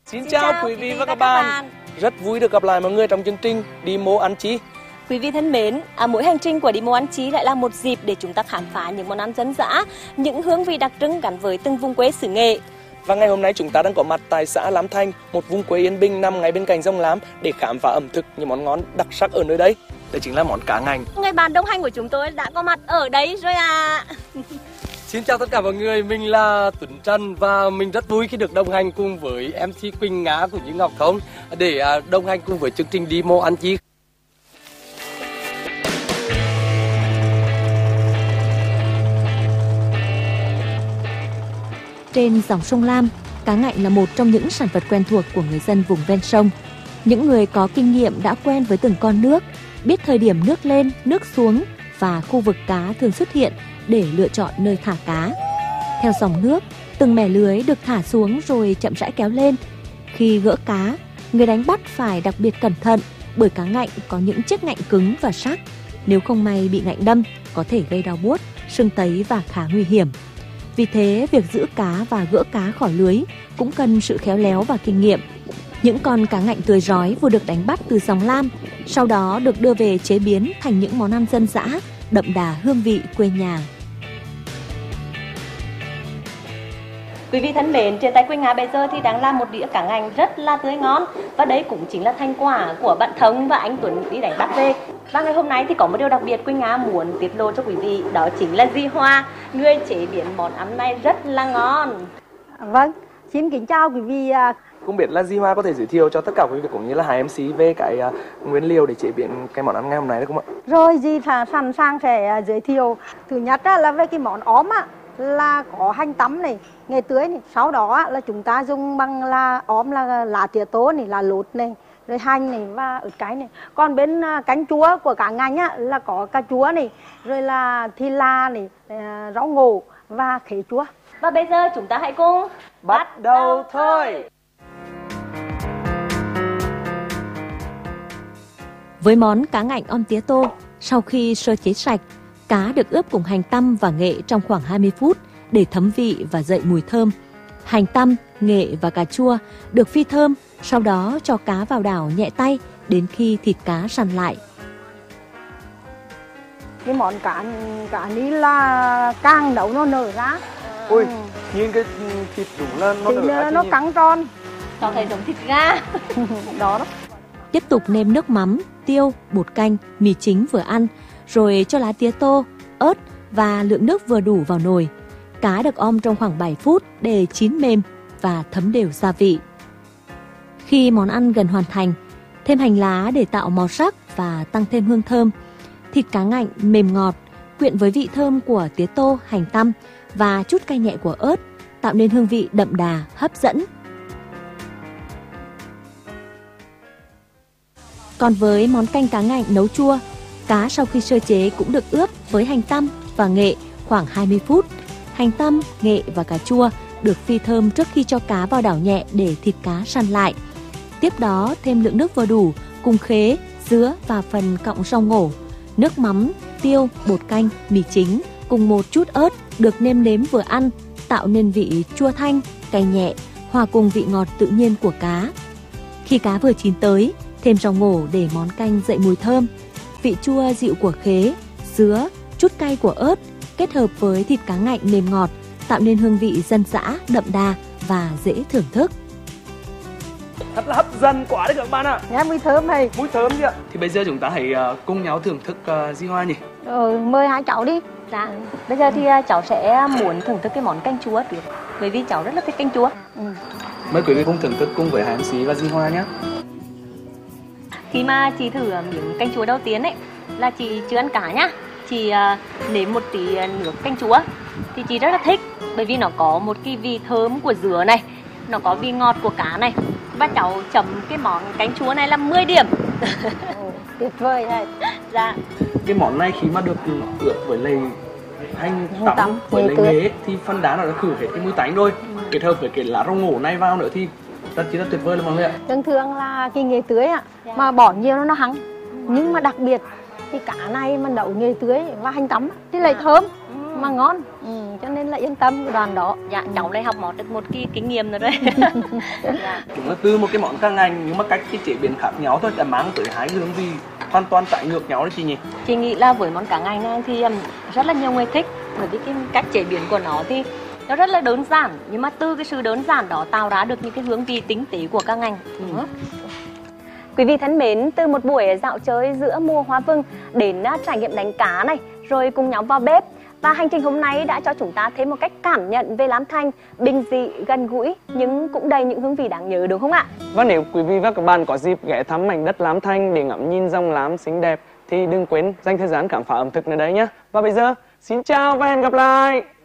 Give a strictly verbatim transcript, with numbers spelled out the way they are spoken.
Xin, Xin chào, chào quý vị và các bạn. bạn. Rất vui được gặp lại mọi người trong chương trình Đi Mô Ăn Chí. Quý vị thân mến, à, mỗi hành trình của Đi Mô Ăn Chí lại là một dịp để chúng ta khám phá những món ăn dân dã, những hương vị đặc trưng gắn với từng vùng quê xứ Nghệ. Và ngày hôm nay chúng ta đang có mặt tại xã Lam Thanh, một vùng quê yên bình nằm ngay bên cạnh sông Lam để khám phá ẩm thực những món ngon đặc sắc ở nơi đây. Đây chính là món cá ngành. Người bạn đồng hành của chúng tôi đã có mặt ở đấy rồi à. Xin chào tất cả mọi người, mình là Tuấn Trần và mình rất vui khi được đồng hành cùng với em xê Quỳnh Ngá của Như Ngọc Thông để đồng hành cùng với chương trình Đi Mô Ăn Chí. Trên dòng sông Lam, cá ngạnh là một trong những sản vật quen thuộc của người dân vùng ven sông. Những người có kinh nghiệm đã quen với từng con nước, biết thời điểm nước lên, nước xuống và khu vực cá thường xuất hiện để lựa chọn nơi thả cá. Theo dòng nước, từng mẻ lưới được thả xuống rồi chậm rãi kéo lên. Khi gỡ cá, người đánh bắt phải đặc biệt cẩn thận bởi cá ngạnh có những chiếc ngạnh cứng và sắc. Nếu không may bị ngạnh đâm, có thể gây đau buốt, sưng tấy và khá nguy hiểm. Vì thế, việc giữ cá và gỡ cá khỏi lưới cũng cần sự khéo léo và kinh nghiệm. Những con cá ngạnh tươi rói vừa được đánh bắt từ dòng Lam, sau đó được đưa về chế biến thành những món ăn dân dã, đậm đà hương vị quê nhà. Quý vị thân mến, trên tay Quỳnh Ngá bây giờ thì đang làm một đĩa cá ngạnh rất là tươi ngon. Và đấy cũng chính là thành quả của bạn Thông và anh Tuấn đi đánh bắt về. Và ngày hôm nay thì có một điều đặc biệt Quỳnh Ngá muốn tiết lộ cho quý vị, đó chính là dì Hoa, người chế biến món ăn này rất là ngon. Vâng, xin kính chào quý vị. Không biết là dì Hoa có thể giới thiệu cho tất cả quý vị cũng như là hai em xê về cái uh, nguyên liệu để chế biến cái món ăn ngày hôm nay được không ạ? Rồi, dì sẵn sàng sẽ giới thiệu. Thứ nhất là về cái món óm á, là có hành tắm này, nghệ tưới này. Sau đó là chúng ta dùng bằng là óm là lá tía tô này, là lốt này, rồi hành này và ớt cái này. Còn bên canh chua của cá ngạnh á là có cà chua này, rồi là thì la này, rau ngổ và khế chua. Và bây giờ chúng ta hãy cùng bắt đầu thôi. Với món cá ngạnh om tía tô, sau khi sơ chế sạch, cá được ướp cùng hành tăm và nghệ trong khoảng hai mươi phút để thấm vị và dậy mùi thơm. Hành tăm, nghệ và cà chua được phi thơm, sau đó cho cá vào đảo nhẹ tay đến khi thịt cá săn lại. Cái món cá cá ní là càng nấu nó nở ra. Ui, ừ. Nhìn cái thịt đúng là nó thì nở nó căng tròn. Cho thấy giống thịt gà. Đó đó. Tiếp tục nêm nước mắm, tiêu, bột canh, mì chính vừa ăn, rồi cho lá tía tô, ớt và lượng nước vừa đủ vào nồi. Cá được om trong khoảng bảy phút để chín mềm và thấm đều gia vị. Khi món ăn gần hoàn thành, thêm hành lá để tạo màu sắc và tăng thêm hương thơm. Thịt cá ngạnh mềm ngọt, quyện với vị thơm của tía tô, hành tăm và chút cay nhẹ của ớt, tạo nên hương vị đậm đà, hấp dẫn. Còn với món canh cá ngạnh nấu chua, cá sau khi sơ chế cũng được ướp với hành tăm và nghệ khoảng hai mươi phút. Hành tăm, nghệ và cà chua được phi thơm trước khi cho cá vào đảo nhẹ để thịt cá săn lại. Tiếp đó thêm lượng nước vừa đủ cùng khế, dứa và phần cọng rau ngổ. Nước mắm, tiêu, bột canh, mì chính cùng một chút ớt được nêm nếm vừa ăn, tạo nên vị chua thanh, cay nhẹ, hòa cùng vị ngọt tự nhiên của cá. Khi cá vừa chín tới, thêm rau ngổ để món canh dậy mùi thơm. Vị chua dịu của khế, dứa, chút cay của ớt kết hợp với thịt cá ngạnh mềm ngọt, tạo nên hương vị dân dã, đậm đà và dễ thưởng thức. Thật là hấp dẫn quá đấy các bạn ạ. Nghe mùi thơm này. Mùi thơm gì ạ? Thì bây giờ chúng ta hãy uh, cùng nhau thưởng thức uh, dì Hoa nhỉ? Ừ, mời hai cháu đi. Dạ. Bây giờ thì uh, cháu sẽ muốn thưởng thức cái món canh chua trước, bởi vì cháu rất là thích canh chua. Ừ. Mời quý vị cùng thưởng thức cùng với hai em xê và dì Hoa nhé. Khi mà chị thử miếng canh chua đầu tiên ấy, là chị chưa ăn cá nhá. Chị uh, nếm một tí nước canh chua thì chị rất là thích, bởi vì nó có một cái vị thơm của dứa này, nó có vị ngọt của cá này. Và cháu chấm cái món canh chua này là mười điểm. Ồ, tuyệt vời này. Dạ. Cái món này khi mà được ướp với lại hành tắm, tắm với lại nghệ thì phần đá nó đã khử hết cái mùi tánh rồi. Ừ. Kết hợp với cái lá rau ngổ này vào nữa thì rất chỉ là tuyệt vời luôn mọi người ạ. Thường thường là cái nghệ tưới ạ, dạ. Mà bỏ nhiều nó nó hăng. Ừ. Nhưng mà đặc biệt cái cá này mà nấu nghệ tưới và hành tắm thì lại thơm. Ừ. mà ngon, ừ, cho nên là yên tâm cái đoàn đó. Dạ, cháu lại học món được một cái kinh nghiệm rồi đấy. Dạ. Chúng là từ một cái món cá ngành nhưng mà cách cái chế biến khác nhau thôi, đã mang tới hai hương vị hoàn toàn trái ngược nhau đấy chị nhỉ? Chị nghĩ là với món cá ngành này thì um, rất là nhiều người thích, bởi vì cái cách chế biến của nó thì nó rất là đơn giản, nhưng mà từ cái sự đơn giản đó tạo ra được những cái hương vị tinh tế của cá ngành. Ừ. Quý vị thân mến, từ một buổi dạo chơi giữa mùa hoa vừng đến uh, trải nghiệm đánh cá này, rồi cùng nhóm vào bếp, và hành trình hôm nay đã cho chúng ta thêm một cách cảm nhận về Lam Thanh bình dị, gần gũi nhưng cũng đầy những hương vị đáng nhớ, đúng không ạ? Và nếu quý vị và các bạn có dịp ghé thăm mảnh đất Lam Thanh để ngắm nhìn dòng Lam xinh đẹp thì đừng quên dành thời gian khám phá ẩm thực nơi đây nhé. Và bây giờ, xin chào và hẹn gặp lại!